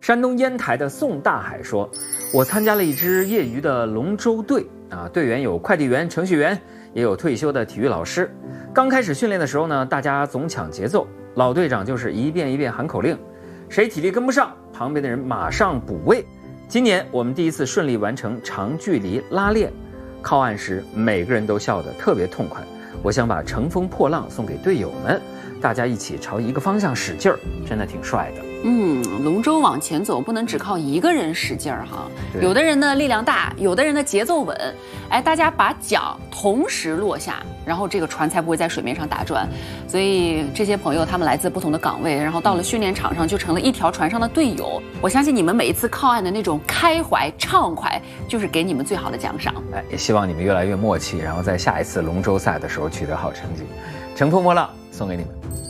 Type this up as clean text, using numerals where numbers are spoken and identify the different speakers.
Speaker 1: 山东烟台的宋大海说：“我参加了一支业余的龙舟队啊，队员有快递员、程序员，也有退休的体育老师。刚开始训练的时候呢，大家总抢节奏，老队长就是一遍一遍喊口令，谁体力跟不上，旁边的人马上补位。今年我们第一次顺利完成长距离拉练，靠岸时每个人都笑得特别痛快。我想把乘风破浪送给队友们，大家一起朝一个方向使劲儿，真的挺帅的。”
Speaker 2: 龙舟往前走不能只靠一个人使劲儿哈，有的人呢力量大，有的人的节奏稳，大家把桨同时落下，然后这个船才不会在水面上打转。所以这些朋友他们来自不同的岗位，然后到了训练场上就成了一条船上的队友。我相信你们每一次靠岸的那种开怀畅快，就是给你们最好的奖赏。
Speaker 1: 也希望你们越来越默契，然后在下一次龙舟赛的时候取得好成绩。乘风破浪送给你们。